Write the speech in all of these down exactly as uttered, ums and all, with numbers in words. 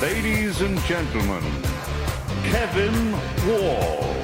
Ladies and gentlemen, Kevin Wall.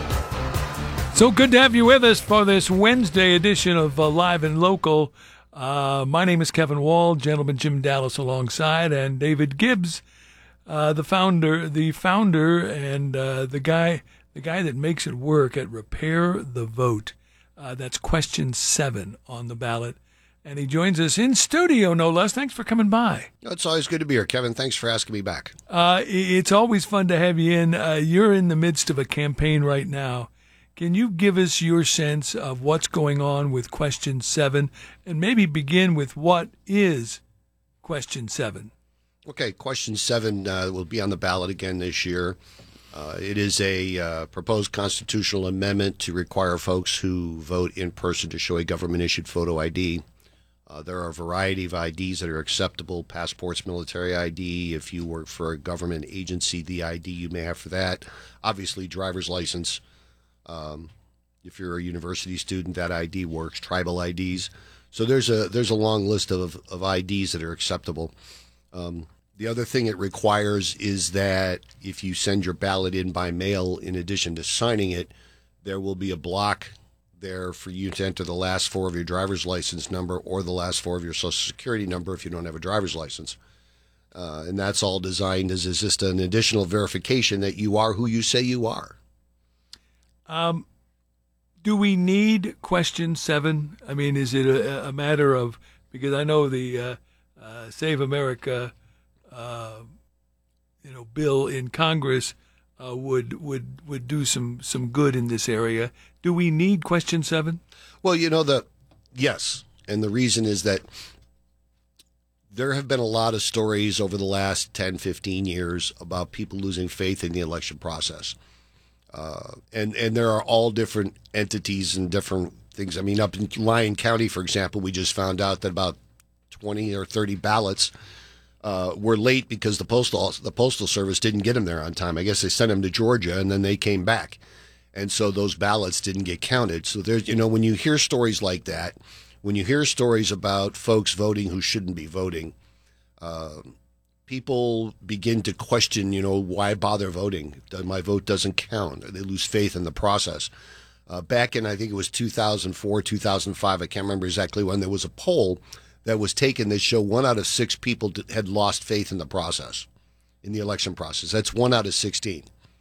So good to have you with us for this Wednesday edition of uh, Live and Local. Uh, my name is Kevin Wall, gentleman Jim Dallas alongside, and David Gibbs, uh, the founder, the founder, and uh, the guy, the guy that makes it work at Repair the Vote. Uh, that's question seven on the ballot, and he joins us in studio, no less. Thanks for coming by. It's always good to be here, Kevin. Thanks for asking me back. Uh, it's always fun to have you in. Uh, you're in the midst of a campaign right now. Can you give us your sense of what's going on with question seven, and maybe begin with what is question seven? Okay, question seven uh, will be on the ballot again this year. Uh, it is a uh, proposed constitutional amendment to require folks who vote in person to show a government-issued photo I D. Uh, there are a variety of I Ds that are acceptable: passports, military I D. If you work for a government agency, the I D you may have for that. Obviously, driver's license. Um, if you're a university student, that I D works. Tribal I Ds. So there's a there's a long list of, of I Ds that are acceptable. Um, the other thing it requires is that if you send your ballot in by mail, in addition to signing it, there will be a block there for you to enter the last four of your driver's license number or the last four of your Social Security number if you don't have a driver's license. Uh, and that's all designed as is just an additional verification that you are who you say you are. Um, do we need question seven? I mean, is it a, a matter of, because I know the uh, uh, Save America, uh, you know, bill in Congress uh, would would would do some some good in this area. Do we need question seven? Well, you know, the yes, and the reason is that there have been a lot of stories over the last ten, fifteen years about people losing faith in the election process. Uh, and, and there are all different entities and different things. I mean, up in Lyon County, for example, we just found out that about twenty or thirty ballots uh, were late because the postal the postal service didn't get them there on time. I guess they sent them to Georgia and then they came back, and so those ballots didn't get counted. So there's, you know, when you hear stories like that, when you hear stories about folks voting who shouldn't be voting, uh, people begin to question, you know, why bother voting? My vote doesn't count. They lose faith in the process. Uh, back in, I think it was two thousand four, two thousand five, I can't remember exactly when, there was a poll that was taken that showed one out of six people had lost faith in the process, in the election process. That's one out of sixteen.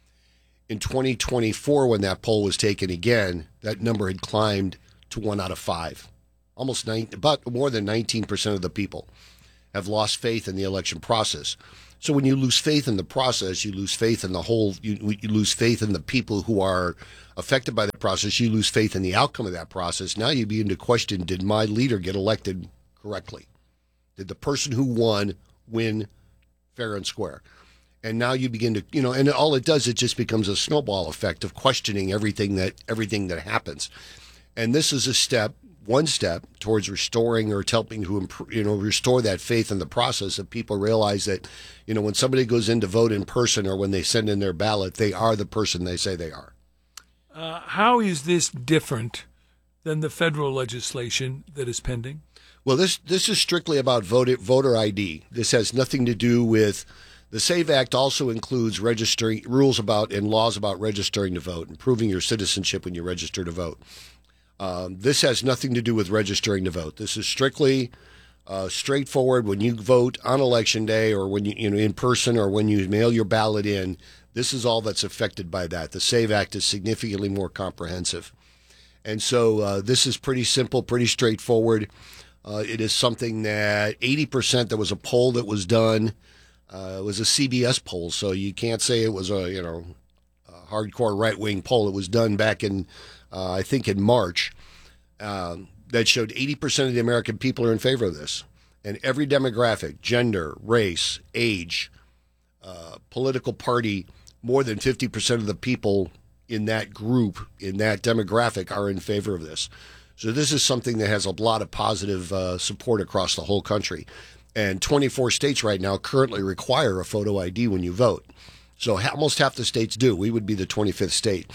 In twenty twenty-four, when that poll was taken again, that number had climbed to one out of five. Almost nine, about more than nineteen percent of the people have lost faith in the election process. So when you lose faith in the process, you lose faith in the whole, you, you lose faith in the people who are affected by the process, you lose faith in the outcome of that process. Now you begin to question, did my leader get elected correctly? Did the person who won win fair and square? And now you begin to, you know, and all it does, it just becomes a snowball effect of questioning everything that everything that happens. And this is a step, one step towards restoring or helping to improve, you know, restore that faith in the process, that people realize that, you know, when somebody goes in to vote in person or when they send in their ballot, they are the person they say they are. Uh, how is this different than the federal legislation that is pending? Well, this this is strictly about voter, voter I D. This has nothing to do with the SAVE Act. Also includes registering rules about and laws about registering to vote and proving your citizenship when you register to vote. Um, this has nothing to do with registering to vote. This is strictly uh, straightforward. When you vote on election day, or when you, you know, in person, or when you mail your ballot in, this is all that's affected by that. The SAVE Act is significantly more comprehensive. And so uh, this is pretty simple, pretty straightforward. Uh, it is something that eighty percent, there was a poll that was done. Uh, it was a C B S poll, so you can't say it was a, you know, a hardcore right-wing poll. It was done back in, uh, I think in March, um, that showed eighty percent of the American people are in favor of this. And every demographic, gender, race, age, uh, political party, more than fifty percent of the people in that group, in that demographic, are in favor of this. So this is something that has a lot of positive uh, support across the whole country. And twenty-four states right now currently require a photo I D when you vote. So almost half the states do. We would be the twenty-fifth state.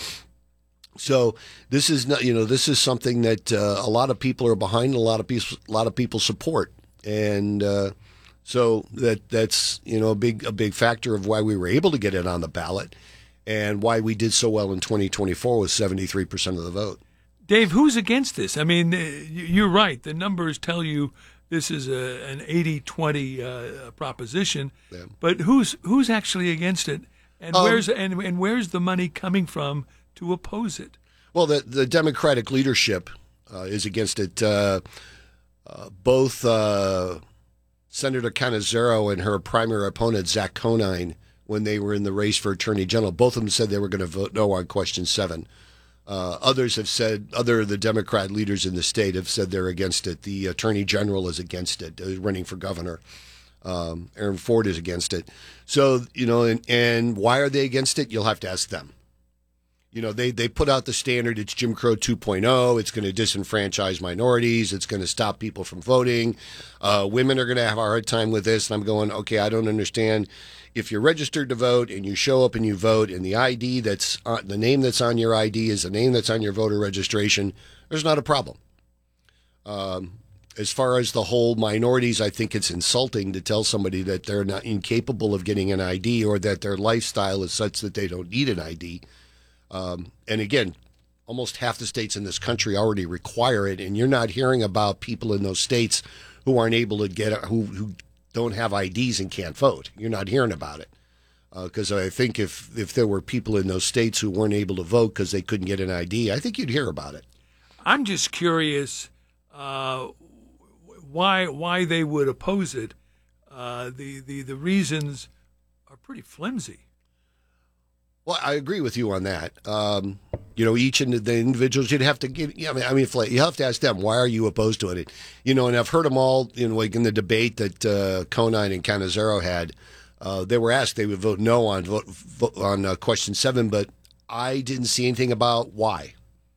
So this is not, you know, this is something that uh, a lot of people are behind, and a lot of people, a lot of people support. And uh, So that that's you know a big a big factor of why we were able to get it on the ballot, and why we did so well in twenty twenty-four with seventy-three percent of the vote. Dave, who's against this? I mean, uh, you're right. The numbers tell you this is a, an eighty twenty uh, proposition, Yeah. but who's who's actually against it, and Um, where's and, and where's the money coming from to oppose it? Well, the the Democratic leadership uh, is against it. Uh, uh, both uh, Senator Canizero and her primary opponent Zach Conine, when they were in the race for Attorney General, both of them said they were going to vote no on question seven. Uh, others have said, other of the Democrat leaders in the state have said they're against it. The Attorney General is against it, uh, running for governor. Um, Aaron Ford is against it. So, you know, and, and why are they against it? You'll have to ask them. You know, they, they put out the standard, it's Jim Crow two point oh, it's going to disenfranchise minorities, it's going to stop people from voting, uh, women are going to have a hard time with this, and I'm going, okay, I don't understand. If you're registered to vote and you show up and you vote, and the I D that's on, the name that's on your I D is the name that's on your voter registration, there's not a problem. Um, as far as the whole minorities, I think it's insulting to tell somebody that they're not incapable of getting an I D, or that their lifestyle is such that they don't need an I D. Um, and again, almost half the states in this country already require it, and you're not hearing about people in those states who aren't able to get who who don't have I Ds and can't vote. You're not hearing about it, because uh, I think if if there were people in those states who weren't able to vote because they couldn't get an I D, I think you'd hear about it. I'm just curious uh, why why they would oppose it. Uh, the, the the reasons are pretty flimsy. Well, I agree with you on that. Um, you know, each of the individuals, you'd have to give. Yeah, I mean, I mean, if, like, you have to ask them, why are you opposed to it? You know, and I've heard them all. You know, like in the debate that uh, Conine and Canizero had, uh, they were asked they would vote no on vote, vote on uh, question seven, but I didn't see anything about why.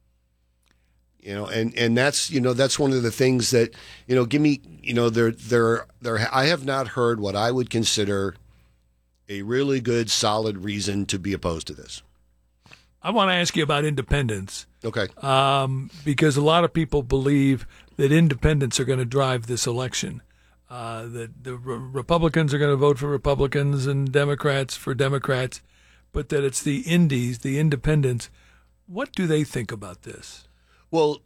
You know, and, and that's you know that's one of the things that you know give me you know there there there I have not heard what I would consider a really good, solid reason to be opposed to this. I want to ask you about independents. Okay. Um, because a lot of people believe that independents are going to drive this election. Uh, that the re- Republicans are going to vote for Republicans and Democrats for Democrats, but that it's the indies, the independents. What do they think about this? Well,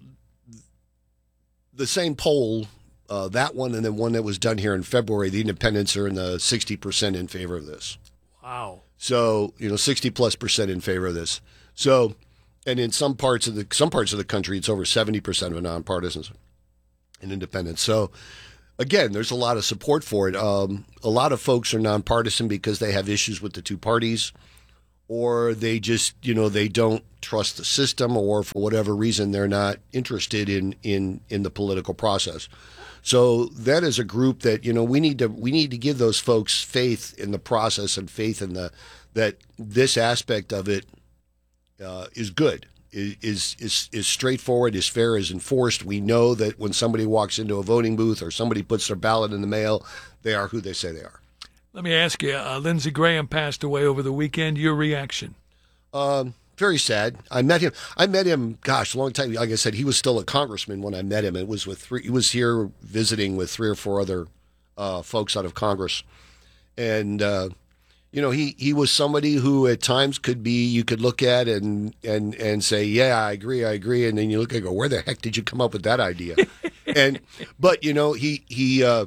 the same poll, uh, that one and then one that was done here in February, the independents are in the sixty percent in favor of this. Wow. So, you know, sixty plus percent in favor of this. So, and in some parts of the some parts of the country, it's over seventy percent of nonpartisans and independents. So, again, there's a lot of support for it. Um, a lot of folks are nonpartisan because they have issues with the two parties, or they just, you know, they don't trust the system, or for whatever reason, they're not interested in in in the political process. So that is a group that, you know, we need to we need to give those folks faith in the process and faith in the that this aspect of it uh, is good, is is is straightforward, is fair, is enforced. We know that when somebody walks into a voting booth or somebody puts their ballot in the mail, they are who they say they are. Let me ask you, uh, Lindsey Graham passed away over the weekend. Your reaction? Um, very sad. I met him. I met him. Gosh, a long time. Like I said, he was still a congressman when I met him. It was with three. He was here visiting with three or four other uh, folks out of Congress, and uh, you know, he, he was somebody who at times could be you could look at and and and say, yeah, I agree, I agree, and then you look and go, where the heck did you come up with that idea? and but you know, he he uh,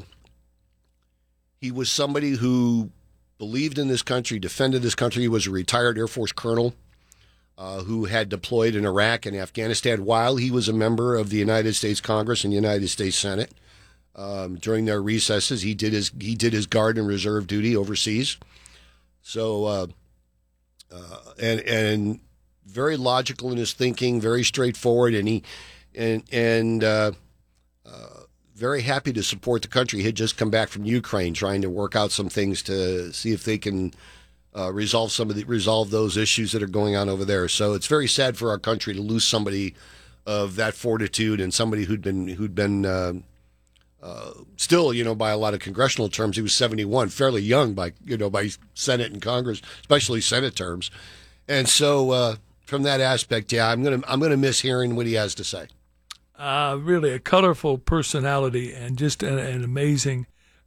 he was somebody who believed in this country, defended this country. He was a retired Air Force colonel. Uh, who had deployed in Iraq and Afghanistan while he was a member of the United States Congress and United States Senate. Um, during their recesses, he did his he did his guard and reserve duty overseas. So, uh, uh, and and very logical in his thinking, very straightforward, and he and and uh, uh, very happy to support the country. He had just come back from Ukraine, trying to work out some things to see if they can. Uh, resolve some of the resolve those issues that are going on over there. So it's very sad for our country to lose somebody of that fortitude and somebody who'd been who'd been uh, uh, still, you know, by a lot of congressional terms, he was seventy-one, fairly young by you know by Senate and Congress, especially Senate terms. And so uh, from that aspect, yeah, I'm gonna I'm gonna miss hearing what he has to say. Uh, really a colorful personality and just an, an amazing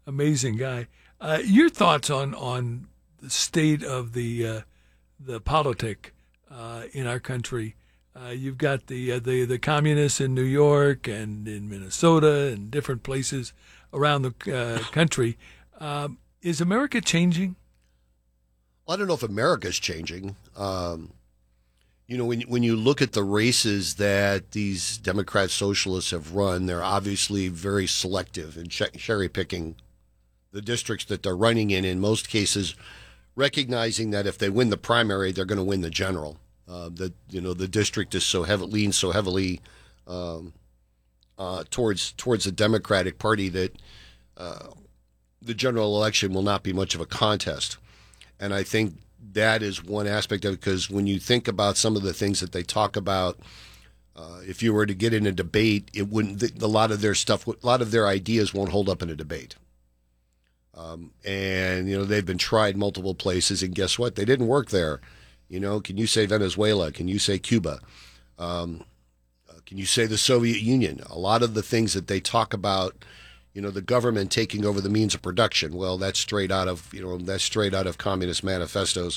amazing guy. Uh, your thoughts on on the state of the uh, the politic uh, in our country? Uh, you've got the uh, the the communists in New York and in Minnesota and different places around the uh, country. Um, is America changing? Well, I don't know if America's changing. Um, you know, when when you look at the races that these Democrat socialists have run, they're obviously very selective and cherry picking the districts that they're running in. In most cases, recognizing that if they win the primary, they're going to win the general. Uh, that you know the district is so heavily leans so heavily um, uh, towards towards the Democratic Party that uh, the general election will not be much of a contest. And I think that is one aspect of it, because when you think about some of the things that they talk about, uh, if you were to get in a debate, it wouldn't. A lot of their stuff, a lot of their ideas won't hold up in a debate. Um, and you know they've been tried multiple places, and guess what? They didn't work there. You know, can you say Venezuela? Can you say Cuba? Um, uh, can you say the Soviet Union? A lot of the things that they talk about, you know, the government taking over the means of production. Well, that's straight out of, you know, that's straight out of communist manifestos,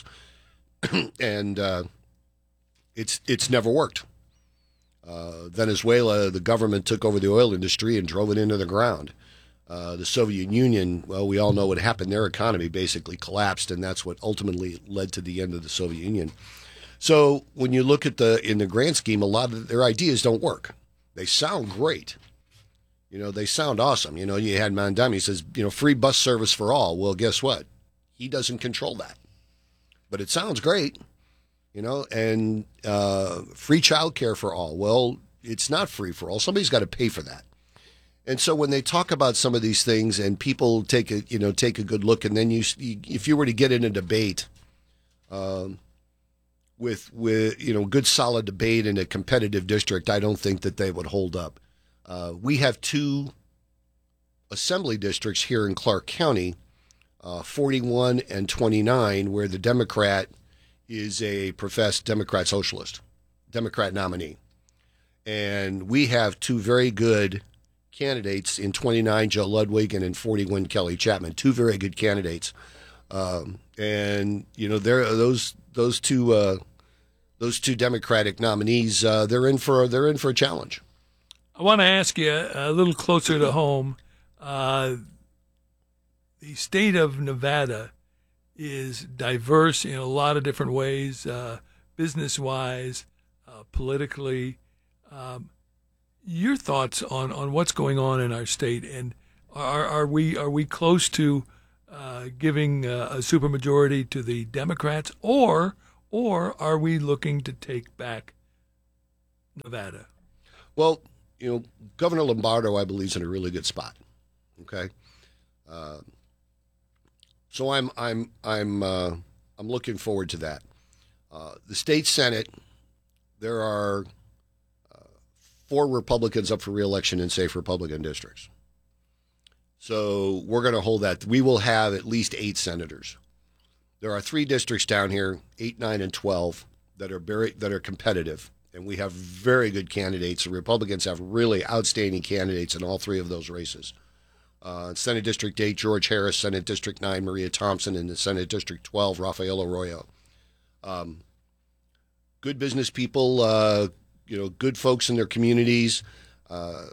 and uh, it's it's never worked. Uh, Venezuela, the government took over the oil industry and drove it into the ground. Uh, the Soviet Union, well, we all know what happened. Their economy basically collapsed, and that's what ultimately led to the end of the Soviet Union. So when you look at the, in the grand scheme, a lot of their ideas don't work. They sound great. You know, they sound awesome. You know, you had Mondami, he says, you know, free bus service for all. Well, guess what? He doesn't control that. But it sounds great, you know, and uh, free child care for all. Well, it's not free for all. Somebody's got to pay for that. And so when they talk about some of these things, and people take a you know take a good look, and then you, if you were to get in a debate, um, with with you know good solid debate in a competitive district, I don't think that they would hold up. Uh, we have two assembly districts here in Clark County, uh, forty-one and twenty-nine, where the Democrat is a professed Democrat socialist, Democrat nominee, and we have two very good candidates in twenty-nine, Joe Ludwig, and in forty-one, Kelly Chapman. Two very good candidates, um, and you know, they're those those two uh, those two Democratic nominees. Uh, they're in for they're in for a challenge. I want to ask you a little closer to home. Uh, the state of Nevada is diverse in a lot of different ways, uh, business-wise, uh, politically. Um, Your thoughts on, on what's going on in our state, and are are we are we close to uh, giving uh, a supermajority to the Democrats, or or are we looking to take back Nevada? Well, you know, Governor Lombardo, I believe, is in a really good spot. Okay, uh, so I'm I'm I'm uh, I'm looking forward to that. Uh, the state Senate, there are four Republicans up for re-election in safe Republican districts. So we're going to hold that. We will have at least eight senators. There are three districts down here, eight, nine, and twelve, that are very, that are competitive, and we have very good candidates. The Republicans have really outstanding candidates in all three of those races. Uh, Senate District eight, George Harris. Senate District nine, Maria Thompson. And the Senate District twelve, Rafael Arroyo. Um, good business people, uh, you know, good folks in their communities, uh,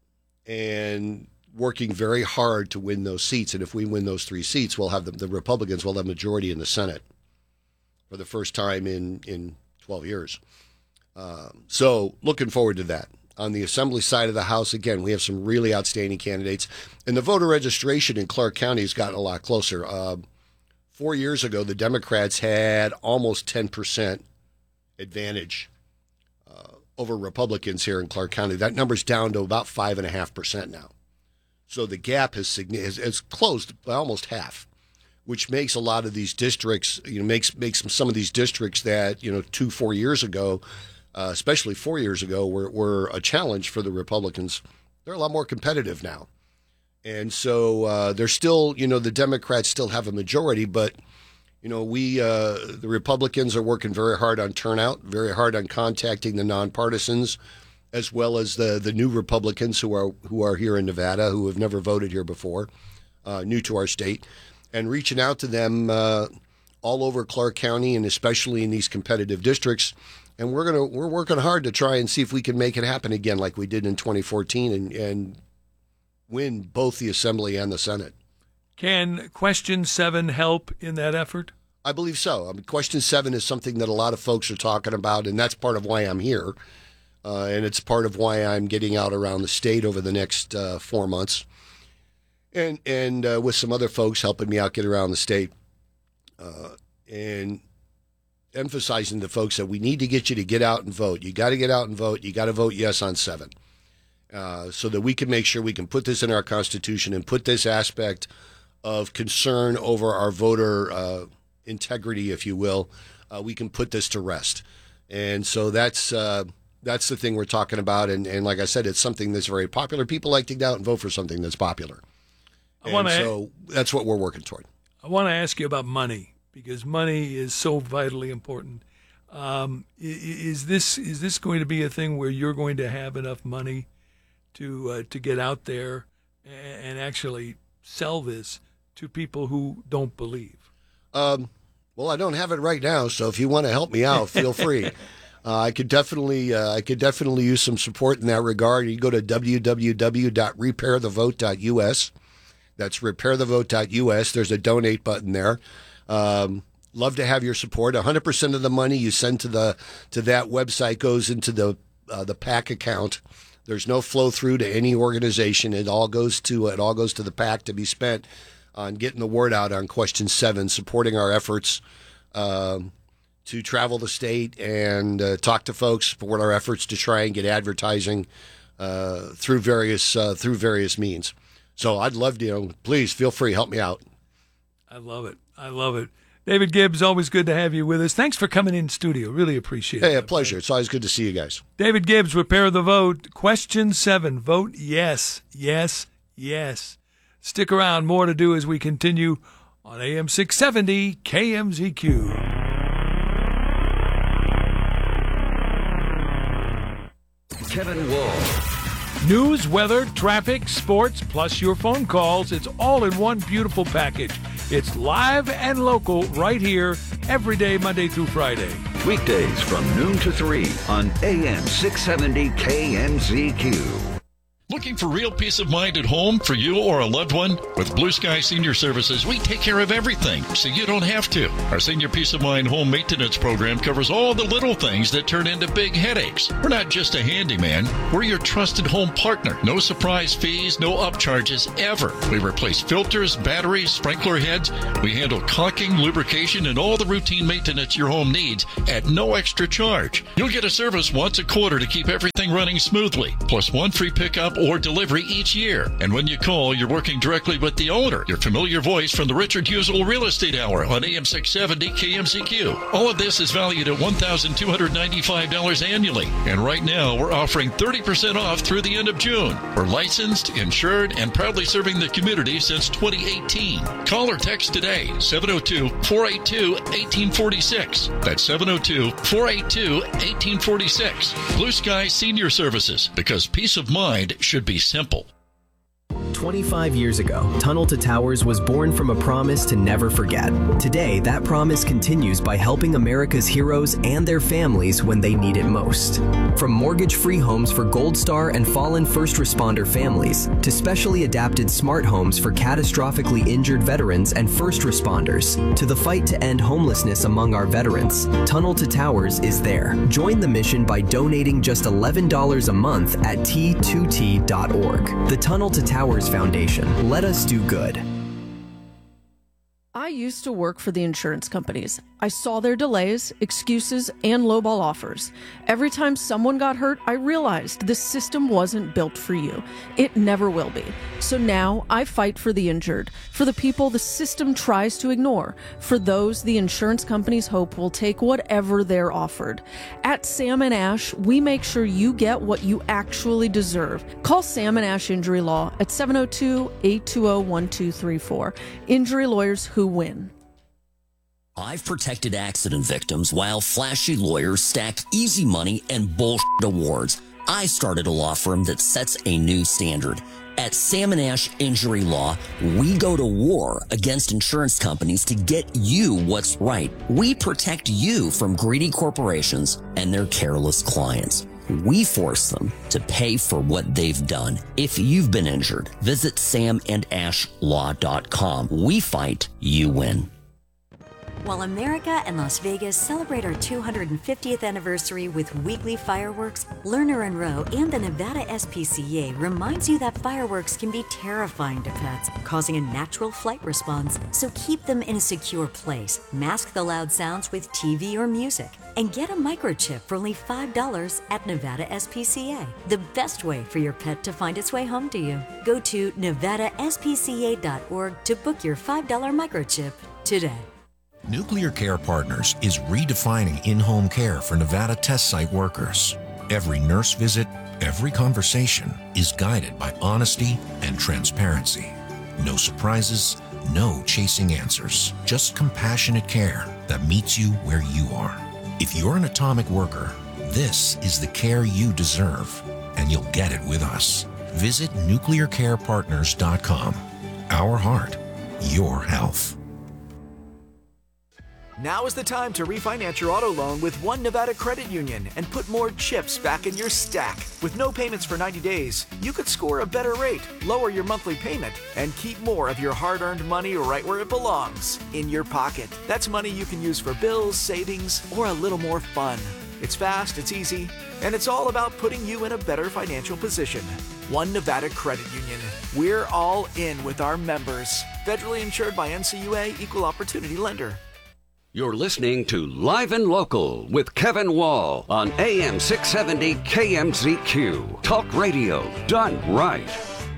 and working very hard to win those seats. And if we win those three seats, we'll have the, the Republicans will have majority in the Senate for the first time in, in twelve years. Um, so looking forward to that. On the Assembly side of the House, again, we have some really outstanding candidates. And the voter registration in Clark County has gotten a lot closer. Uh, four years ago, the Democrats had almost ten percent advantage over Republicans here in Clark County. That number's down to about five and a half percent now. So the gap has, has, has closed by almost half, which makes a lot of these districts, you know, makes makes some of these districts that, you know, two, four years ago, uh, especially four years ago, were, were a challenge for the Republicans. They're a lot more competitive now. And so uh, they're still, you know, the Democrats still have a majority, but You know, we, uh, the Republicans are working very hard on turnout, very hard on contacting the nonpartisans, as well as the, the new Republicans who are who are here in Nevada, who have never voted here before. uh, new to our state, and reaching out to them uh, all over Clark County and especially in these competitive districts. And we're gonna we're working hard to try and see if we can make it happen again, like we did in twenty fourteen, and, and win both the Assembly and the Senate. Can Question seven help in that effort? I believe so. I mean, Question seven is something that a lot of folks are talking about, and that's part of why I'm here. Uh, and it's part of why I'm getting out around the state over the next uh, four months. And, and uh, with some other folks helping me out get around the state. Uh, and emphasizing to folks that we need to get you to get out and vote. You got to get out and vote. You got to vote yes on seven. Uh, so that we can make sure we can put this in our Constitution and put this aspect of concern over our voter uh, integrity, if you will, uh, we can put this to rest. And so that's uh, that's the thing we're talking about. And, and like I said, it's something that's very popular. People like to get out and vote for something that's popular. I wanna, and so that's what we're working toward. I want to ask you about money, because money is so vitally important. Um, is this is this going to be a thing where you're going to have enough money to uh, to get out there and actually sell this to people who don't believe? Um, well, I don't have it right now, so if you want to help me out, feel free. uh, I could definitely uh, I could definitely use some support in that regard. You go to w w w dot repair the vote dot u s. That's repair the vote dot u s. There's a donate button there. Um, love to have your support. one hundred percent of the money you send to the to that website goes into the uh, the PAC account. There's no flow through to any organization. It all goes to it all goes to the PAC to be spent on getting the word out on Question seven, supporting our efforts um, to travel the state and uh, talk to folks, support our efforts to try and get advertising uh, through various uh, through various means. So I'd love to, you know, please feel free, help me out. I love it. I love it. David Gibbs, always good to have you with us. Thanks for coming in studio. Really appreciate it. Hey, a pleasure. It's always good to see you guys. David Gibbs, Repair the Vote. Question seven. Vote yes, yes, yes. Stick around. More to do as we continue on A M six seventy K M Z Q. Kevin Wall. News, weather, traffic, sports, plus your phone calls. It's all in one beautiful package. It's live and local right here every day, Monday through Friday. Weekdays from noon to three on A M six seventy K M Z Q. Looking for real peace of mind at home for you or a loved one? With Blue Sky Senior Services, we take care of everything, so you don't have to. Our Senior Peace of Mind home maintenance program covers all the little things that turn into big headaches. We're not just a handyman. We're your trusted home partner. No surprise fees, no upcharges, ever. We replace filters, batteries, sprinkler heads. We handle caulking, lubrication, and all the routine maintenance your home needs at no extra charge. You'll get a service once a quarter to keep everything running smoothly, plus one free pickup or delivery each year. And when you call, you're working directly with the owner, your familiar voice from the Richard Husel Real Estate Hour on A M six seventy K M Z Q. All of this is valued at one thousand two hundred ninety-five dollars annually. And right now, we're offering thirty percent off through the end of June. We're licensed, insured, and proudly serving the community since twenty eighteen. Call or text today, seven oh two, four eight two, one eight four six. That's seven oh two, four eight two, one eight four six. Blue Sky Senior Services, because peace of mind should be simple. twenty-five years ago, Tunnel to Towers was born from a promise to never forget. Today, that promise continues by helping America's heroes and their families when they need it most. From mortgage-free homes for Gold Star and fallen first responder families, to specially adapted smart homes for catastrophically injured veterans and first responders, to the fight to end homelessness among our veterans, Tunnel to Towers is there. Join the mission by donating just eleven dollars a month at T two T dot org. The Tunnel to Towers Foundation. Let us do good. I used to work for the insurance companies. I saw their delays, excuses, and lowball offers. Every time someone got hurt, I realized this system wasn't built for you. It never will be. So now I fight for the injured, for the people the system tries to ignore, for those the insurance companies hope will take whatever they're offered. At Sam and Ash, we make sure you get what you actually deserve. Call Sam and Ash Injury Law at seven oh two, eight two oh, one two three four. Injury lawyers who win. I've protected accident victims while flashy lawyers stack easy money and bullshit awards. I started a law firm that sets a new standard. At Sam and Ash Injury Law, we go to war against insurance companies to get you what's right. We protect you from greedy corporations and their careless clients. We force them to pay for what they've done. If you've been injured, visit sam and ash law dot com. We fight, you win. While America and Las Vegas celebrate our two hundred fiftieth anniversary with weekly fireworks, Lerner and Rowe and the Nevada S P C A reminds you that fireworks can be terrifying to pets, causing a natural flight response. So keep them in a secure place, mask the loud sounds with T V or music, and get a microchip for only five dollars at Nevada S P C A. The best way for your pet to find its way home to you. Go to nevada s p c a dot org to book your five dollar microchip today. Nuclear Care Partners is redefining in-home care for Nevada test site workers. Every nurse visit, every conversation is guided by honesty and transparency. No surprises, no chasing answers, just compassionate care that meets you where you are. If you're an atomic worker, this is the care you deserve, and you'll get it with us. Visit nuclear care partners dot com. Our heart, your health. Now is the time to refinance your auto loan with One Nevada Credit Union and put more chips back in your stack. With no payments for ninety days, you could score a better rate, lower your monthly payment, and keep more of your hard-earned money right where it belongs, in your pocket. That's money you can use for bills, savings, or a little more fun. It's fast, it's easy, and it's all about putting you in a better financial position. One Nevada Credit Union. We're all in with our members. Federally insured by N C U A, Equal Opportunity Lender. You're listening to Live and Local with Kevin Wall on A M six seventy K M Z Q. Talk radio done right.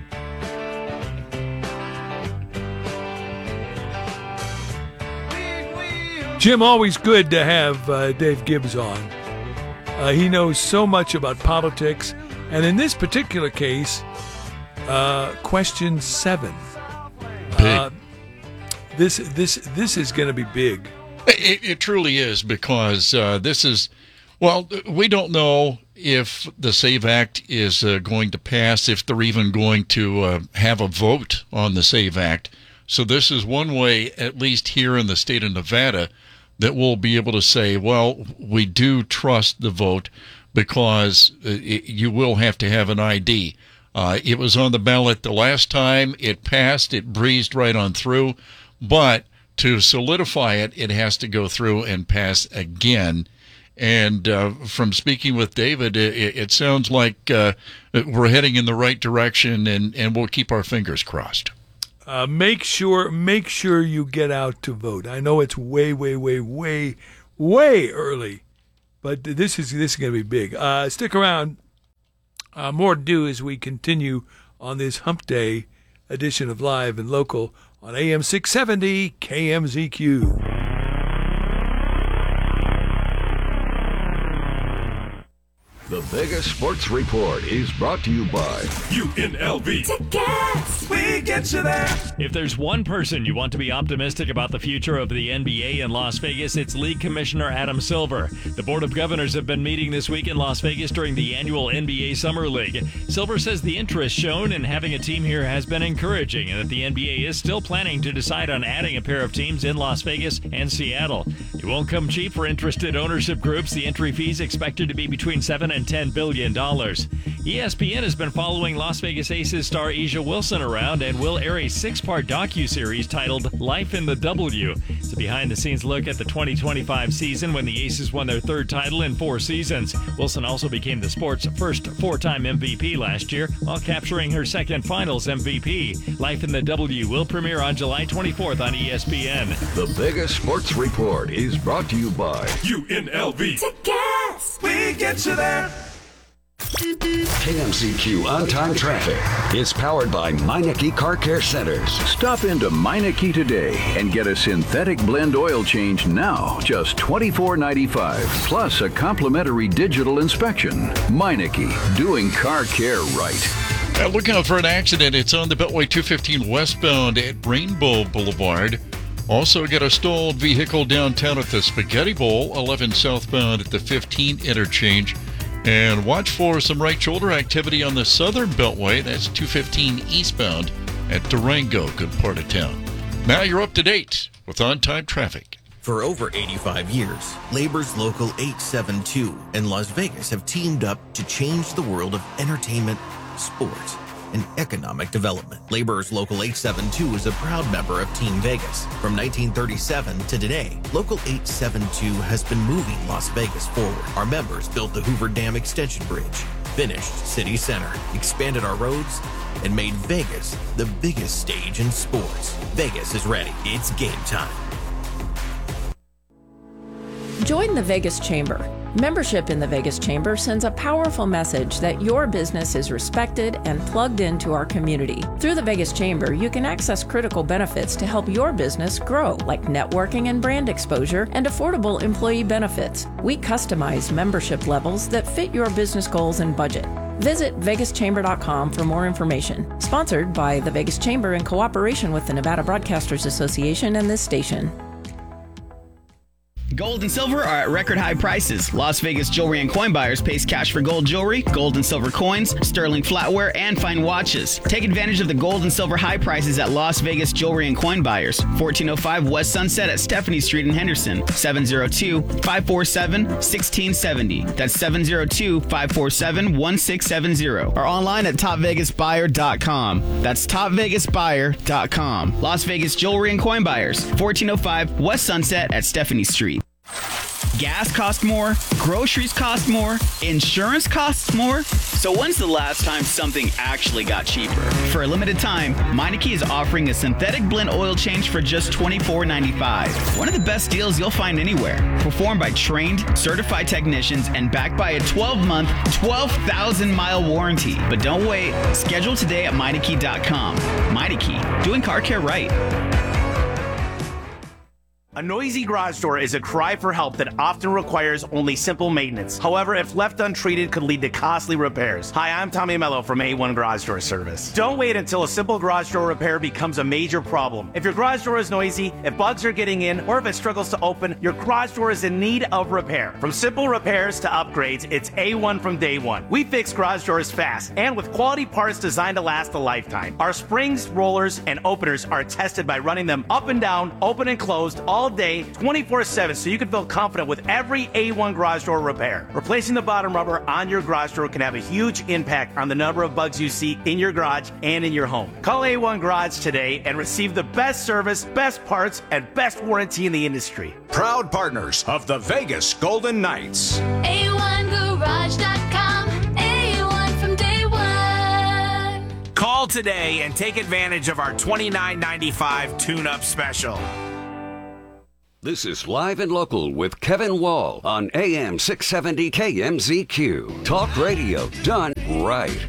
Jim, always good to have uh, Dave Gibbs on. Uh, he knows so much about politics. And in this particular case, uh, question seven. Big. Uh, this, this, this is going to be big. It, it truly is, because uh, this is, well, we don't know if the SAVE Act is uh, going to pass, if they're even going to uh, have a vote on the SAVE Act. So this is one way, at least here in the state of Nevada, that we'll be able to say, well, we do trust the vote, because it, you will have to have an I D. Uh, it was on the ballot the last time. It passed. It breezed right on through. But to solidify it, it has to go through and pass again. And uh, from speaking with David, it, it sounds like uh, we're heading in the right direction, and, and we'll keep our fingers crossed. Uh, make sure, make sure you get out to vote. I know it's way, way, way, way, way early, but this is this is going to be big. Uh, stick around. Uh, more to do as we continue on this Hump Day edition of Live and Local on A M six seventy K M Z Q. The Vegas Sports Report is brought to you by U N L V. Tickets! We get you there! If there's one person you want to be optimistic about the future of the N B A in Las Vegas, it's League Commissioner Adam Silver. The Board of Governors have been meeting this week in Las Vegas during the annual N B A Summer League. Silver says the interest shown in having a team here has been encouraging, and that the N B A is still planning to decide on adding a pair of teams in Las Vegas and Seattle. It won't come cheap for interested ownership groups. The entry fees expected to be between seven and ten billion dollars. E S P N has been following Las Vegas Aces star A'ja Wilson around and will air a six-part docuseries titled Life in the W. It's a behind-the-scenes look at the twenty twenty-five season when the Aces won their third title in four seasons. Wilson also became the sport's first four-time M V P last year while capturing her second Finals M V P. Life in the W will premiere on July twenty-fourth on E S P N. The Vegas Sports Report is brought to you by U N L V. Tickets! We get you there! K M Z Q On-Time Traffic is powered by Meineke Car Care Centers. Stop into Meineke today and get a synthetic blend oil change now, just twenty-four ninety-five, plus a complimentary digital inspection. Meineke, doing car care right. Uh, look out for an accident. It's on the Beltway two fifteen westbound at Rainbow Boulevard. Also got a stalled vehicle downtown at the Spaghetti Bowl, eleven southbound at the fifteen interchange. And watch for some right shoulder activity on the southern beltway. That's two fifteen eastbound at Durango, good part of town. Now you're up to date with on-time traffic. For over eighty-five years, Labor's Local eight seven two and Las Vegas have teamed up to change the world of entertainment, sports, and economic development. Labor's Local eight seven two is a proud member of Team Vegas. From nineteen thirty-seven to today, Local eight seven two has been moving Las Vegas forward. Our members built the Hoover Dam Extension Bridge, finished City Center, expanded our roads, and made Vegas the biggest stage in sports. Vegas is ready. It's game time. Join the Vegas Chamber. Membership in the Vegas Chamber sends a powerful message that your business is respected and plugged into our community. Through the Vegas Chamber, you can access critical benefits to help your business grow, like networking and brand exposure and affordable employee benefits. We customize membership levels that fit your business goals and budget. Visit vegas chamber dot com for more information. Sponsored by the Vegas Chamber in cooperation with the Nevada Broadcasters Association and this station. Gold and silver are at record high prices. Las Vegas Jewelry and Coin Buyers pays cash for gold jewelry, gold and silver coins, sterling flatware, and fine watches. Take advantage of the gold and silver high prices at Las Vegas Jewelry and Coin Buyers, fourteen oh five West Sunset at Stephanie Street in Henderson, seven oh two, five four seven, one six seven oh. That's seven oh two, five four seven, one six seven oh. Or online at top vegas buyer dot com. That's top vegas buyer dot com. Las Vegas Jewelry and Coin Buyers, fourteen oh five West Sunset at Stephanie Street. Gas costs more, groceries cost more, insurance costs more. So when's the last time something actually got cheaper? For a limited time, Meineke is offering a synthetic blend oil change for just twenty-four ninety-five. One of the best deals you'll find anywhere. Performed by trained, certified technicians and backed by a twelve-month, twelve thousand mile warranty. But don't wait. Schedule today at Meineke dot com. Meineke, doing car care right. A noisy garage door is a cry for help that often requires only simple maintenance. However, if left untreated, could lead to costly repairs. Hi, I'm Tommy Mello from A one Garage Door Service. Don't wait until a simple garage door repair becomes a major problem. If your garage door is noisy, if bugs are getting in, or if it struggles to open, your garage door is in need of repair. From simple repairs to upgrades, it's A one from day one. We fix garage doors fast and with quality parts designed to last a lifetime. Our springs, rollers, and openers are tested by running them up and down, open and closed, all day, twenty-four seven, so you can feel confident with every A one garage door repair. Replacing the bottom rubber on your garage door can have a huge impact on the number of bugs you see in your garage and in your home. Call A one Garage today and receive the best service, best parts, and best warranty in the industry. Proud partners of the Vegas Golden Knights. A one garage dot com. A one from day one. Call today and take advantage of our twenty-nine ninety-five tune-up special. This is Live and Local with Kevin Wall on A M six seventy K M Z Q. Talk radio done right.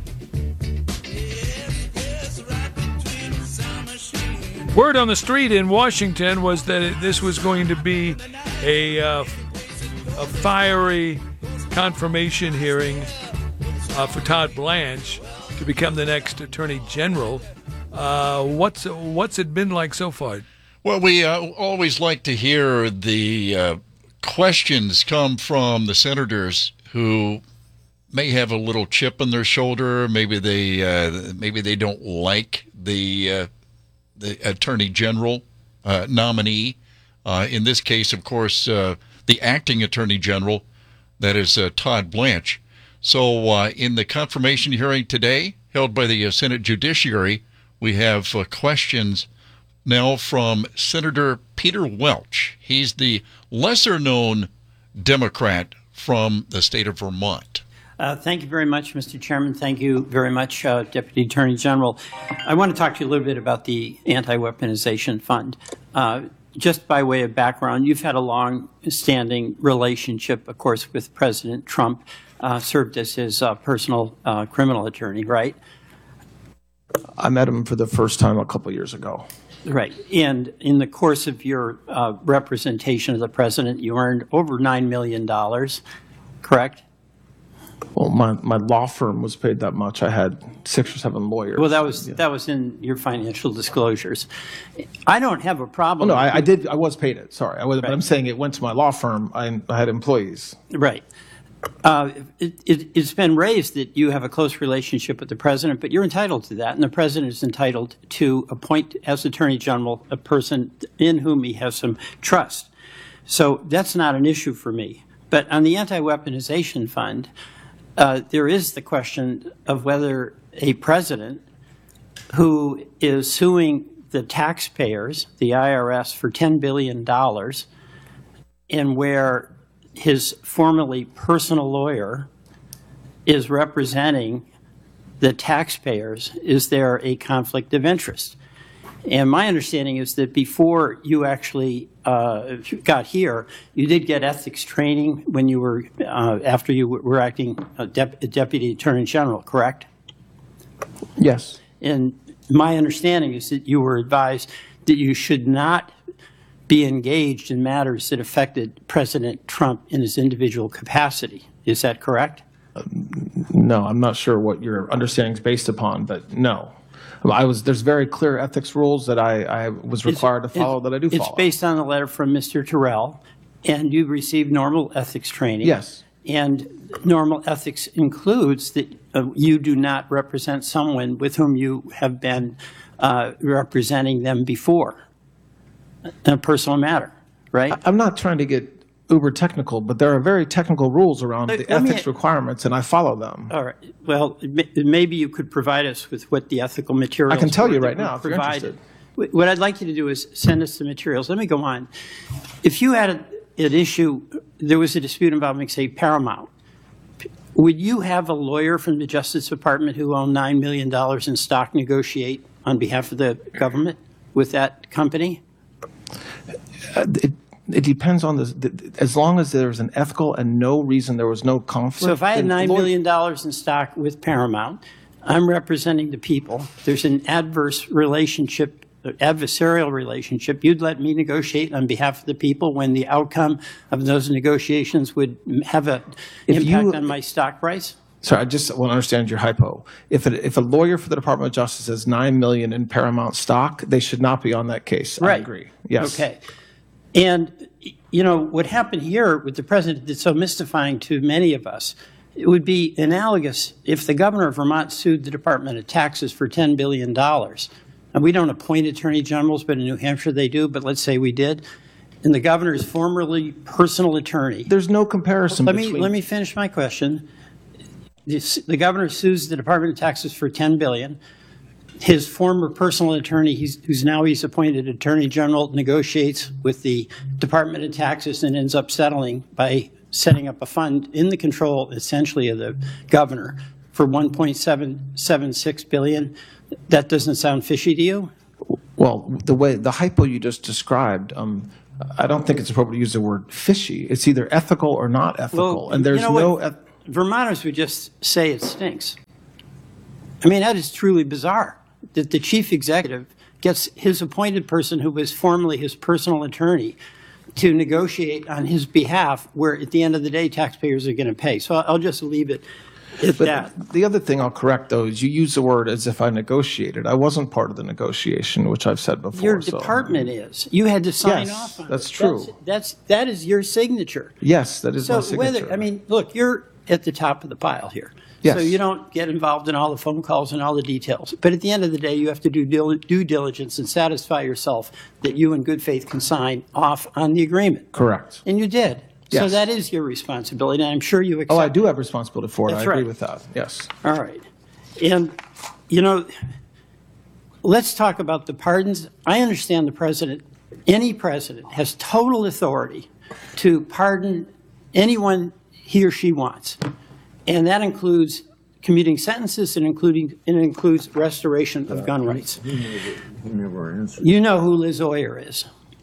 Word on the street in Washington was that it, this was going to be a, uh, a fiery confirmation hearing uh, for Todd Blanche to become the next Attorney General. Uh, what's what's it been like so far? Well, we uh, always like to hear the uh, questions come from the senators who may have a little chip on their shoulder. Maybe they uh, maybe they don't like the uh, the Attorney General uh, nominee. Uh, in this case, of course, uh, the acting Attorney General, that is uh, Todd Blanche. So uh, in the confirmation hearing today, held by the uh, Senate Judiciary, we have uh, questions now from Senator Peter Welch. He's the lesser-known Democrat from the state of Vermont. Uh, thank you very much, Mister Chairman. Thank you very much, uh, Deputy Attorney General. I want to talk to you a little bit about the Anti-Weaponization Fund. Uh, just by way of background, you've had a long-standing relationship, of course, with President Trump, uh, served as his uh, personal uh, criminal attorney, right? I met him for the first time a couple years ago. Right. And in the course of your uh, representation of the president, you earned over nine million dollars, correct? Well, my, my law firm was paid that much. I had six or seven lawyers. Well, that was yeah. that was in your financial disclosures. I don't have a problem. Oh, no, I, I did. I was paid it. Sorry. I was, right. But I'm saying it went to my law firm. I, I had employees. Right. Uh, it, it, it's been raised that you have a close relationship with the president, but you're entitled to that, and the president is entitled to appoint as Attorney General a person in whom he has some trust. So that's not an issue for me. But on the anti-weaponization fund, uh, there is the question of whether a president who is suing the taxpayers, the I R S, for ten billion dollars, and where his formerly personal lawyer is representing the taxpayers, is there a conflict of interest? And my understanding is that before you actually uh, got here, you did get ethics training when you were, uh, after you were acting a dep- a Deputy Attorney General, correct? Yes. And my understanding is that you were advised that you should not be engaged in matters that affected President Trump in his individual capacity. Is that correct? No, I'm not sure what your understanding is based upon, but no. I was there's very clear ethics rules that I, I was required It's- to follow it- that I do It's follow. based on a letter from Mister Terrell, and you received normal ethics training. Yes. And normal ethics includes that uh, you do not represent someone with whom you have been uh, representing them before in a personal matter, right? I'm not trying to get uber technical, but there are very technical rules around Let- the let me- ethics requirements, and I follow them. All right. Well, may- maybe you could provide us with what the ethical materials. I can tell were you that right were now if you're provided. interested. Wh- What I'd like you to do is send us the materials. Let me go on. If you had a, an issue, there was a dispute involving, say, Paramount. Would you have a lawyer from the Justice Department who owned nine million dollars in stock negotiate on behalf of the government with that company? Uh, it, it depends on this. The, as long as there's an ethical and no reason there was no conflict. So if I had then nine lawyer- million dollars in stock with Paramount, I'm representing the people. There's an adverse relationship, adversarial relationship. You'd let me negotiate on behalf of the people when the outcome of those negotiations would have an If impact you- on my stock price? Sorry, I just want to understand your hypo. If a, if a lawyer for the Department of Justice has nine million in Paramount stock, they should not be on that case. I Right. agree. Yes. Okay. And, you know, what happened here with the president that's so mystifying to many of us, it would be analogous if the governor of Vermont sued the Department of Taxes for ten billion dollars. And we don't appoint attorney generals, but in New Hampshire they do, but let's say we did. And the governor's formerly personal attorney. There's no comparison Let me, between. let me finish my question. This, the governor sues the Department of Taxes for ten billion dollars. His former personal attorney, he's, who's now he's appointed attorney general, negotiates with the Department of Taxes and ends up settling by setting up a fund in the control, essentially, of the governor for one point seven seven six billion dollars. That doesn't sound fishy to you? Well, the way the hypo you just described, um, I don't think it's appropriate to use the word fishy. It's either ethical or not ethical, Well, and there's you know no. what? eth- Vermonters would just say it stinks. I mean, that is truly bizarre that the chief executive gets his appointed person who was formerly his personal attorney to negotiate on his behalf, where at the end of the day, taxpayers are going to pay. So I'll just leave it at But that. the other thing I'll correct, though, is you use the word as if I negotiated. I wasn't part of the negotiation, which I've said before. Your so- department is. You had to sign Yes, off on it. that's true. That's, that's that is your signature. Yes, that is so my signature. whether I mean, look, you're at the top of the pile here. Yes. So you don't get involved in all the phone calls and all the details. But at the end of the day, you have to do dil- due diligence and satisfy yourself that you in good faith can sign off on the agreement. Correct. And you did. So Yes. that is your responsibility, and I'm sure you accept Oh, I do have responsibility for it. That's I agree right. with that. Yes. All right. And, you know, let's talk about the pardons. I understand the president, any president, has total authority to pardon anyone he or she wants. And that includes commuting sentences and including it includes restoration of gun rights. You know who Liz Oyer is.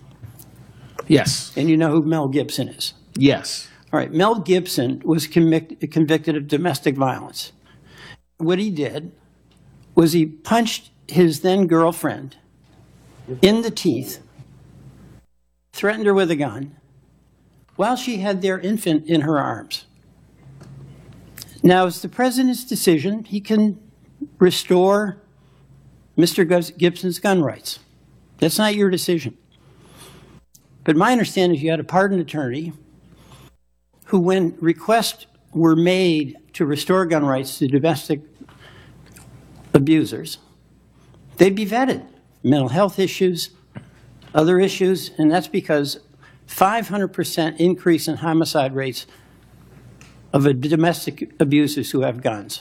Yes. And you know who Mel Gibson is. Yes. All right. Mel Gibson was convic- convicted of domestic violence. What he did was he punched his then girlfriend in the teeth, threatened her with a gun, while she had their infant in her arms. Now, it's the president's decision. He can restore Mister Gibson's gun rights. That's not your decision. But my understanding is you had a pardon attorney who, when request were made to restore gun rights to domestic abusers, they'd be vetted. Mental health issues, other issues, and that's because five hundred percent increase in homicide rates of a domestic abusers who have guns.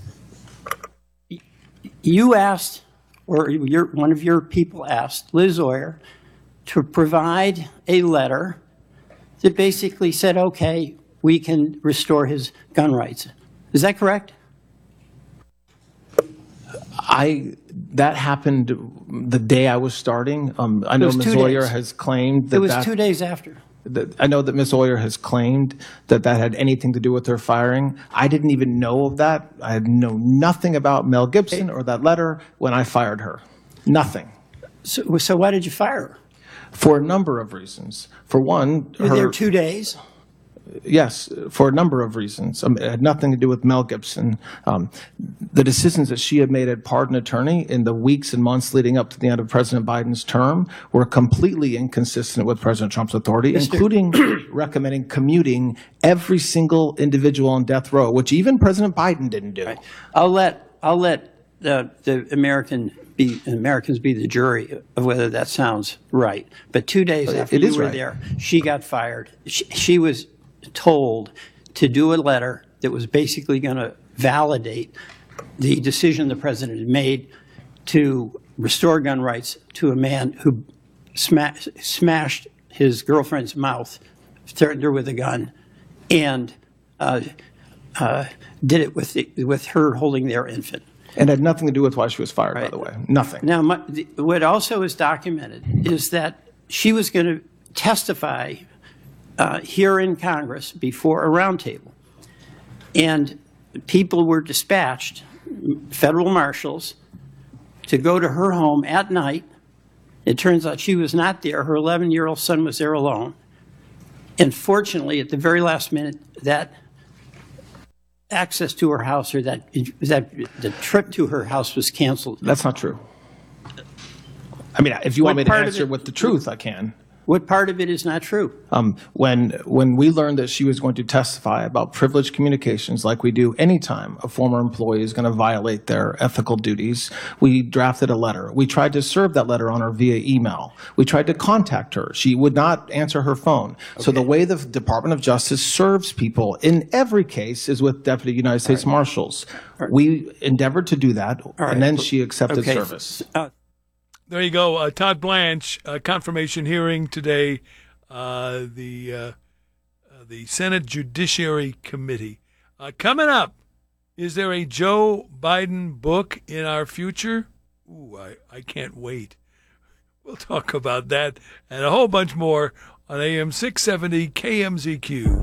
You asked, or your, one of your people asked, Liz Oyer, to provide a letter that basically said, okay, we can restore his gun rights. Is that correct? I that happened the day I was starting. Um, I know Miz Oyer has claimed that it was that, two days after. That, I know that Miz Oyer has claimed that that had anything to do with her firing. I didn't even know of that. I had known nothing about Mel Gibson or that letter when I fired her. Nothing. So, so why did you fire her? For a number of reasons. For one, you were her, there two days. Yes, for a number of reasons. Um, it had nothing to do with Mel Gibson. Um, the decisions that she had made as pardon attorney in the weeks and months leading up to the end of President Biden's term were completely inconsistent with President Trump's authority, Mister including recommending commuting every single individual on death row, which even President Biden didn't do. Right. I'll let I'll let the the American be Americans be the jury of whether that sounds right. But two days after it you is were right. there, she got fired. She, she was told to do a letter that was basically going to validate the decision the president had made to restore gun rights to a man who sma- smashed his girlfriend's mouth, threatened her with a gun, and uh, uh, did it with the, with her holding their infant. And had nothing to do with why she was fired, Right. by the way. Nothing. Now, my, the, what also is documented is that she was going to testify Uh, here in Congress before a roundtable. And people were dispatched, federal marshals, to go to her home at night. It turns out she was not there. Her eleven-year-old son was there alone. And fortunately, at the very last minute, that access to her house or that, that the trip to her house was canceled. That's not true. I mean, if you want What me to part of answer it- with the truth, I can. What part of it is not true? Um, when when we learned that she was going to testify about privileged communications, like we do anytime a former employee is going to violate their ethical duties, we drafted a letter. We tried to serve that letter on her via email. We tried to contact her. She would not answer her phone. Okay. So the way the Department of Justice serves people in every case is with Deputy United States right. Marshals. Right. We endeavored to do that, right. and then she accepted okay. service. Uh, There you go. Uh, Todd Blanche, uh, confirmation hearing today. Uh, the uh, uh, the Senate Judiciary Committee. Uh, coming up, is there a Joe Biden book in our future? Ooh, I, I can't wait. We'll talk about that and a whole bunch more on A M six seventy K M Z Q.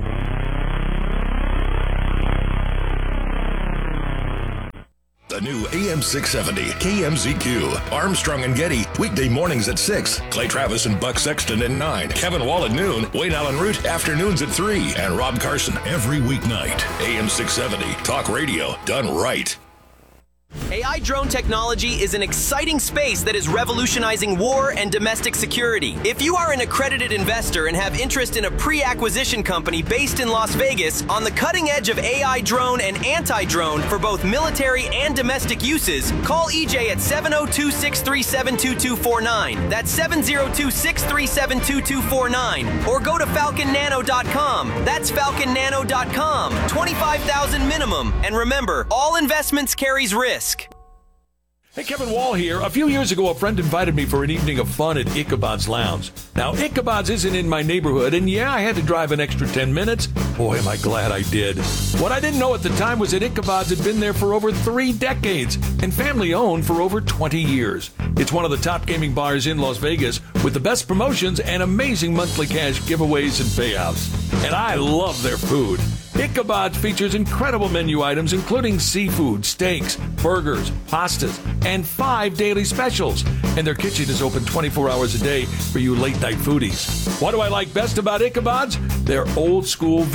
The new A M six seventy K M Z Q. Armstrong and Getty, weekday mornings at six. Clay Travis and Buck Sexton at nine. Kevin Wall at noon. Wayne Allen Root, afternoons at three. And Rob Carson every weeknight. A M six seventy, talk radio done right. A I drone technology is an exciting space that is revolutionizing war and domestic security. If you are an accredited investor and have interest in a pre-acquisition company based in Las Vegas on the cutting edge of A I drone and anti-drone for both military and domestic uses, call E J at seven oh two, six three seven, two two four nine. That's seven oh two, six three seven, two two four nine. Or go to falcon nano dot com. That's falcon nano dot com. twenty-five thousand minimum. And remember, all investments carries risk. Hey, Kevin Wall here. A few years ago, a friend invited me for an evening of fun at Ichabod's Lounge. Now, Ichabod's isn't in my neighborhood, and yeah, I had to drive an extra ten minutes. Boy, am I glad I did. What I didn't know at the time was that Ichabod's had been there for over three decades and family-owned for over twenty years. It's one of the top gaming bars in Las Vegas with the best promotions and amazing monthly cash giveaways and payouts. And I love their food. Ichabod's features incredible menu items including seafood, steaks, burgers, pastas, and five daily specials. And their kitchen is open twenty-four hours a day for you late-night foodies. What do I like best about Ichabod's? Their old-school Vegas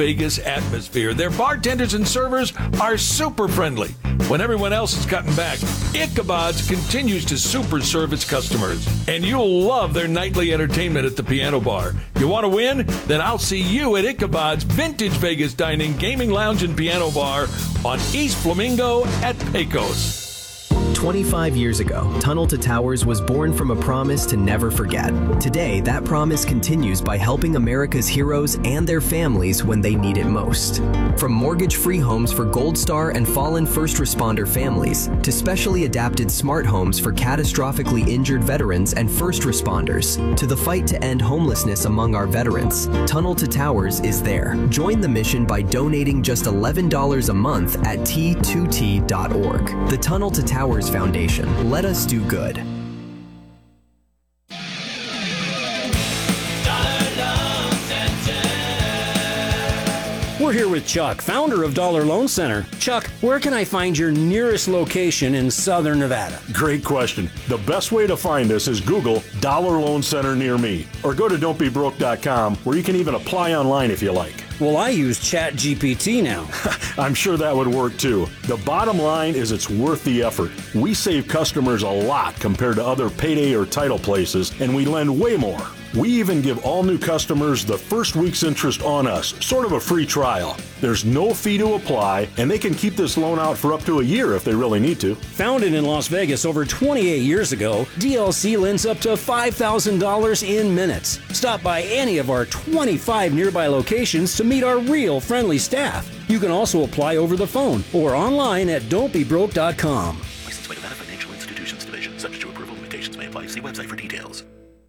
Vegas atmosphere. Their bartenders and servers are super friendly. When everyone else is cutting back, Ichabod's continues to super serve its customers. And you'll love their nightly entertainment at the piano bar. You want to win? Then I'll see you at Ichabod's Vintage Vegas Dining, Gaming Lounge, and Piano Bar on East Flamingo at Pecos. twenty-five years ago, Tunnel to Towers was born from a promise to never forget. Today, that promise continues by helping America's heroes and their families when they need it most. From mortgage-free homes for Gold Star and fallen first responder families, to specially adapted smart homes for catastrophically injured veterans and first responders, to the fight to end homelessness among our veterans, Tunnel to Towers is there. Join the mission by donating just eleven dollars a month at T two T dot org. The Tunnel to Towers Foundation. Let us do good. We're here with Chuck, founder of Dollar Loan Center. Chuck, where can I find your nearest location in Southern Nevada? Great question. The best way to find us is Google Dollar Loan Center near me, or go to don't be broke dot com, where you can even apply online if you like. Well, I use Chat G P T now. I'm sure that would work too. The bottom line is it's worth the effort. We save customers a lot compared to other payday or title places, and we lend way more. We even give all new customers the first week's interest on us, sort of a free trial. There's no fee to apply, and they can keep this loan out for up to a year if they really need to. Founded in Las Vegas over twenty-eight years ago, D L C lends up to five thousand dollars in minutes. Stop by any of our twenty-five nearby locations to meet our real friendly staff. You can also apply over the phone or online at don't be broke dot com. Licensed by Nevada Financial Institutions Division. Subject to approval, limitations may apply. See website for details.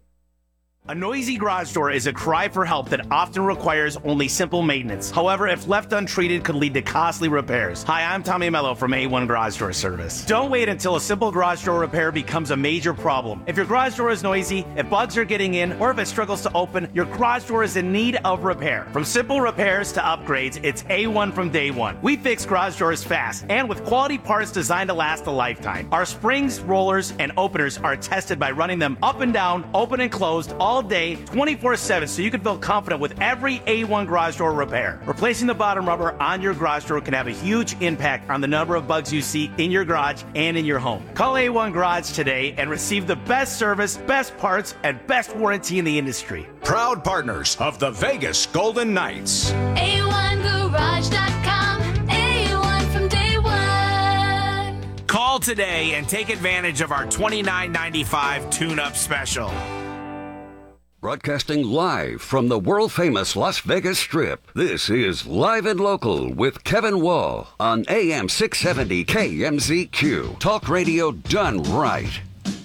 A noisy garage door is a cry for help that often requires only simple maintenance. However, if left untreated, could lead to costly repairs. Hi, I'm Tommy Mello from A one Garage Door Service. Don't wait until a simple garage door repair becomes a major problem. If your garage door is noisy, if bugs are getting in, or if it struggles to open, your garage door is in need of repair. From simple repairs to upgrades, it's A one from day one. We fix garage doors fast and with quality parts designed to last a lifetime. Our springs, rollers, and openers are tested by running them up and down, open and closed, all all day, twenty-four seven, so you can feel confident with every A one garage door repair. Replacing the bottom rubber on your garage door can have a huge impact on the number of bugs you see in your garage and in your home. Call A one Garage today and receive the best service, best parts, and best warranty in the industry. Proud partners of the Vegas Golden Knights. A one garage dot com. A one from day one. Call today and take advantage of our twenty-nine ninety-five tune-up special. Broadcasting live from the world-famous Las Vegas Strip, this is Live and Local with Kevin Wall on A M six seventy K M Z Q. Talk radio done right.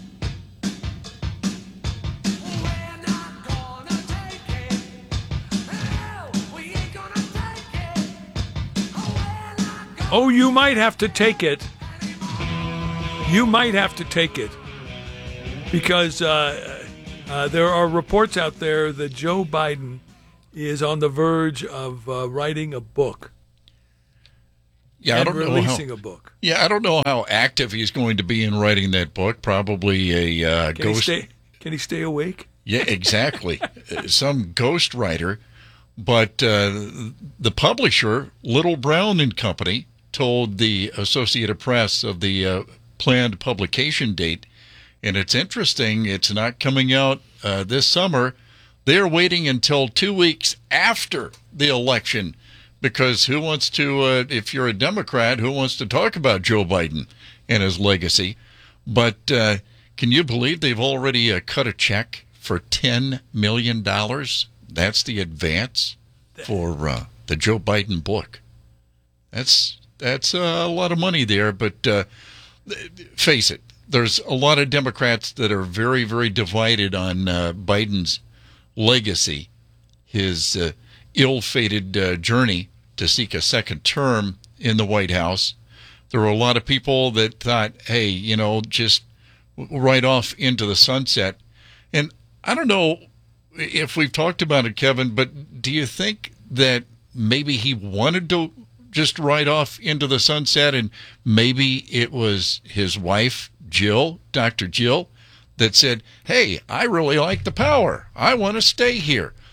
Oh, you might have to take it. You might have to take it. Because... Uh, Uh, there are reports out there that Joe Biden is on the verge of uh, writing a book. Yeah, and I don't releasing know how, a book. Yeah, I don't know how active he's going to be in writing that book. Probably a uh, Can ghost. He stay, can he stay awake? Yeah, exactly. Some ghost writer. But uh, the publisher, Little Brown and Company, told the Associated Press of the uh, planned publication date. And it's interesting, it's not coming out uh, this summer. They're waiting until two weeks after the election because who wants to, uh, if you're a Democrat, who wants to talk about Joe Biden and his legacy? But uh, can you believe they've already uh, cut a check for ten million dollars? That's the advance for uh, the Joe Biden book. That's, that's uh, a lot of money there, but uh, face it. There's a lot of Democrats that are very, very divided on uh, Biden's legacy, his uh, ill-fated uh, journey to seek a second term in the White House. There were a lot of people that thought, hey, you know, just right off into the sunset. And I don't know if we've talked about it, Kevin, but do you think that maybe he wanted to just ride off into the sunset and maybe it was his wife, Jill, Doctor Jill, that said, hey, I really like the power. I want to stay here.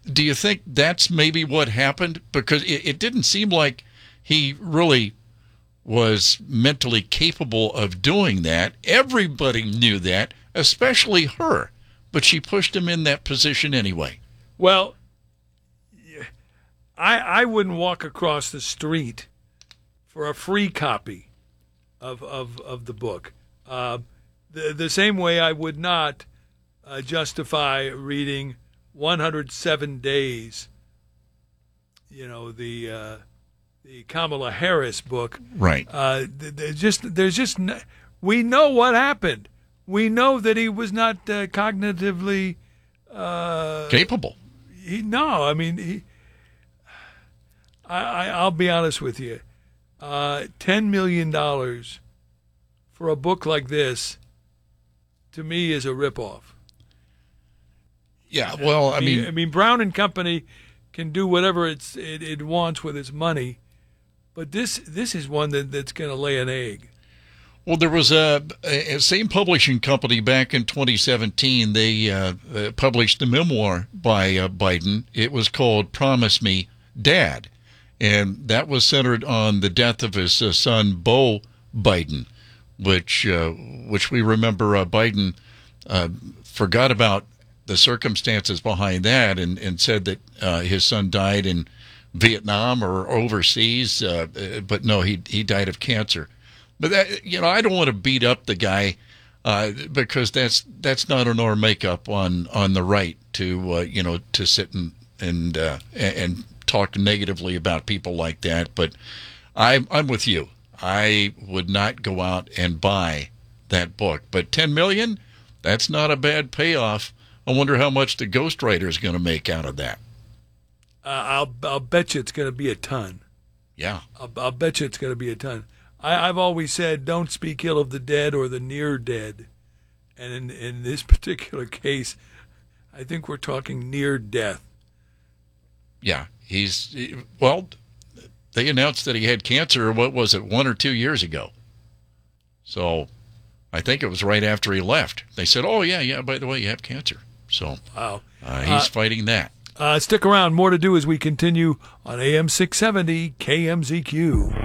do you think that's maybe what happened? Because it, it didn't seem like he really was mentally capable of doing that. Everybody knew that, especially her, but she pushed him in that position anyway. Well, I I wouldn't walk across the street for a free copy of of, of the book. Uh, the the same way I would not uh, justify reading one hundred seven days. You know, the uh, the Kamala Harris book. Right. Uh, there's just there's just no, we know what happened. We know that he was not uh, cognitively uh, capable. He, no, I mean, he, I, I, I'll be honest with you. Uh, ten million dollars for a book like this, to me, is a ripoff. Yeah, well, I mean, I mean, Brown and Company can do whatever it's it, it wants with its money, but this this is one that, that's going to lay an egg. Well, there was a, a same publishing company back in twenty seventeen. They uh, uh, published a memoir by uh, Biden. It was called "Promise Me, Dad," and that was centered on the death of his uh, son, Beau Biden, which uh, which we remember uh, Biden uh, forgot about the circumstances behind that, and, and said that uh, his son died in Vietnam or overseas, uh, but no, he he died of cancer. But that, you know, I don't want to beat up the guy uh, because that's that's not an or makeup on on the right to uh, you know to sit and and uh, and talk negatively about people like that. But I'm I'm with you. I would not go out and buy that book. But ten million, that's not a bad payoff. I wonder how much the ghostwriter is going to make out of that. Uh, I'll I'll bet you it's going to be a ton. Yeah, I'll, I'll bet you it's going to be a ton. I, I've always said, don't speak ill of the dead or the near dead. And in, in this particular case, I think we're talking near death. Yeah, he's, well, they announced that he had cancer, what was it, one or two years ago. So I think it was right after he left. They said, oh, yeah, yeah, by the way, you have cancer. So wow. uh, he's uh, fighting that. Uh, stick around. More to do as we continue on A M six seventy K M Z Q.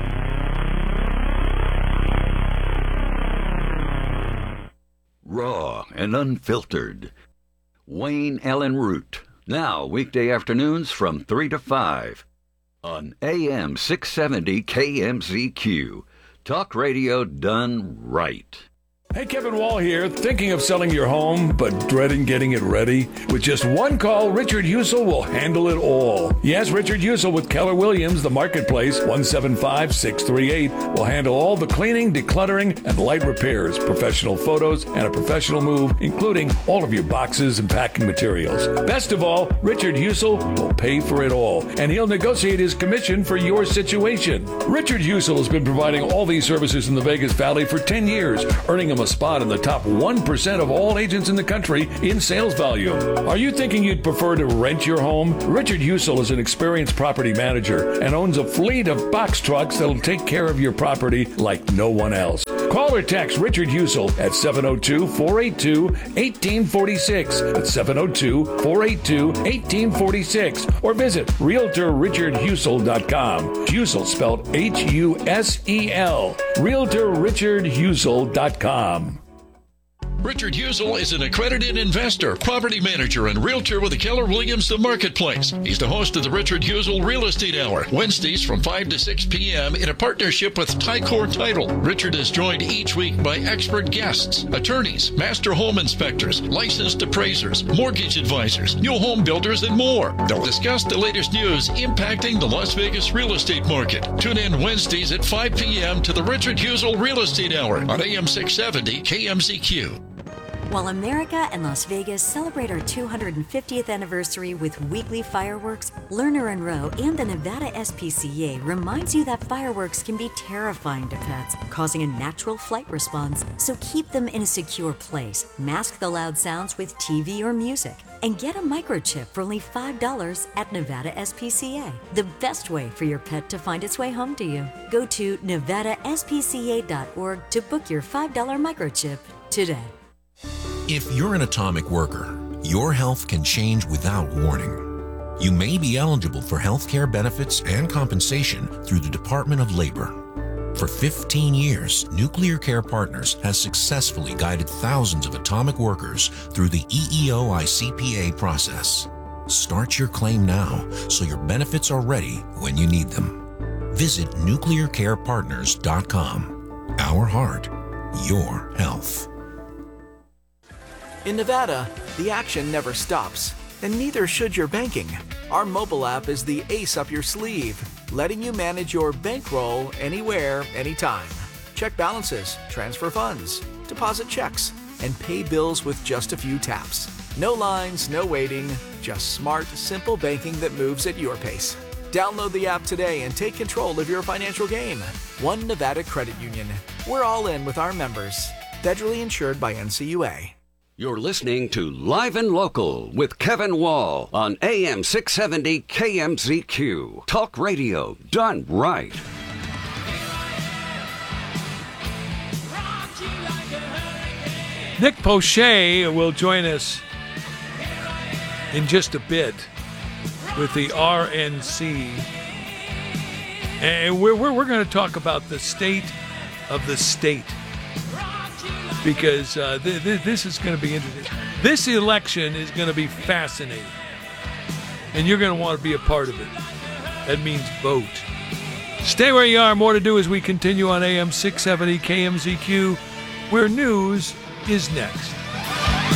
Raw and unfiltered. Wayne Allen Root. Now, weekday afternoons from three to five. On A M six seventy K M Z Q. Talk radio done right. Hey, Kevin Wall here. Thinking of selling your home, but dreading getting it ready? With just one call, Richard Husel will handle it all. Yes, Richard Husel with Keller Williams, the marketplace, one seven five, six three eight, will handle all the cleaning, decluttering, and light repairs, professional photos, and a professional move, including all of your boxes and packing materials. Best of all, Richard Husel will pay for it all, and he'll negotiate his commission for your situation. Richard Husel has been providing all these services in the Vegas Valley for ten years, earning him a spot in the top one percent of all agents in the country in sales volume. Are you thinking you'd prefer to rent your home? Richard Husel is an experienced property manager and owns a fleet of box trucks that'll take care of your property like no one else. Call or text Richard Husel at seven oh two, four eight two, one eight four six. That's seven oh two, four eight two, one eight four six. Or visit realtor richard husel dot com. Husel spelled H U S E L. realtor richard husel dot com. Richard Husel is an accredited investor, property manager, and realtor with the Keller Williams The Marketplace. He's the host of the Richard Husel Real Estate Hour, Wednesdays from five to six p.m. in a partnership with Tycor Title. Richard is joined each week by expert guests, attorneys, master home inspectors, licensed appraisers, mortgage advisors, new home builders, and more. They'll discuss the latest news impacting the Las Vegas real estate market. Tune in Wednesdays at five p.m. to the Richard Husel Real Estate Hour on A M six seventy K M Z Q. While America and Las Vegas celebrate our two hundred fiftieth anniversary with weekly fireworks, Lerner and Rowe and the Nevada S P C A reminds you that fireworks can be terrifying to pets, causing a natural flight response. So keep them in a secure place, mask the loud sounds with T V or music, and get a microchip for only five dollars at Nevada S P C A. The best way for your pet to find its way home to you. Go to nevada s p c a dot org to book your five dollar microchip today. If you're an atomic worker, your health can change without warning. You may be eligible for health care benefits and compensation through the Department of Labor. For fifteen years, Nuclear Care Partners has successfully guided thousands of atomic workers through the E E O I C P A process. Start your claim now so your benefits are ready when you need them. Visit nuclear care partners dot com. Our heart, your health. In Nevada, the action never stops, and neither should your banking. Our mobile app is the ace up your sleeve, letting you manage your bankroll anywhere, anytime. Check balances, transfer funds, deposit checks, and pay bills with just a few taps. No lines, no waiting, just smart, simple banking that moves at your pace. Download the app today and take control of your financial game. One Nevada Credit Union. We're all in with our members. Federally insured by N C U A. You're listening to Live and Local with Kevin Wall on A M six seventy K M Z Q. Talk radio done right. Nick Poche will join us in just a bit with the R N C. And we're, we're, we're going to talk about the state of the state. Because uh, th- th- this is going to be interesting. This election is going to be fascinating. And you're going to want to be a part of it. That means vote. Stay where you are. More to do as we continue on A M six seventy K M Z Q, where news is next.